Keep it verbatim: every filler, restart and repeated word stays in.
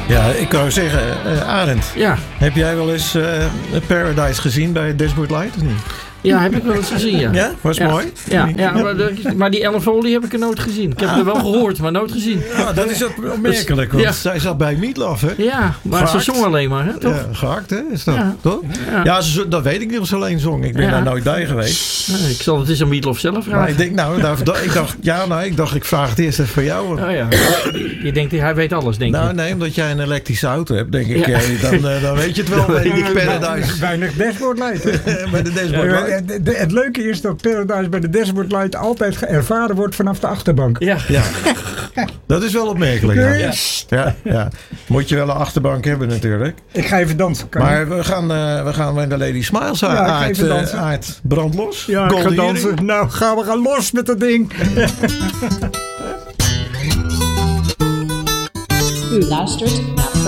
Ja, ik wou zeggen, uh, Arend. Ja. Heb jij wel eens uh, Paradise gezien bij Dashboard Light of niet? Ja, heb ik wel eens gezien, ja. Ja? Was ja. mooi? Ja, ja maar, de, maar die Ellen Foley heb ik er nooit gezien. Ik heb er wel gehoord, maar nooit gezien. Ja, dat is opmerkelijk, want ja. zij zat bij Meatloaf, hè? Ja, maar gehakt. Ze zong alleen maar, hè? Toch? Ja, gehakt, hè? Is dat, ja. toch? Ja, ja ze, dat weet ik niet of ze alleen zong. Ik ben ja. daar nooit bij geweest. Nee, ik zal het eens aan Meatloaf zelf vragen. Maar ik denk, nou, nou ik dacht, ja, nou, ik dacht, ik vraag het eerst even voor jou. Oh ja. Je denkt, hij weet alles, denk nou, je? Nou, nee, omdat jij een elektrische auto hebt, denk ik. Ja. Dan, uh, dan weet je het wel bij die Paradise. Weinig Dashboard Light, hè? Bij de Dashboard Light. Het leuke is dat Paradise bij de Dashboard Light altijd ervaren wordt vanaf de achterbank. Ja. ja. Dat is wel opmerkelijk. Ja. Ja, ja. Moet je wel een achterbank hebben natuurlijk. Ik ga even dansen. Kan maar we gaan, uh, we gaan bij de Lady Smiles uit. Ja, uit, uh, uit brand los. Ja, ik ga dansen. Hearing. Nou, gaan we gaan los met dat ding. U luistert naar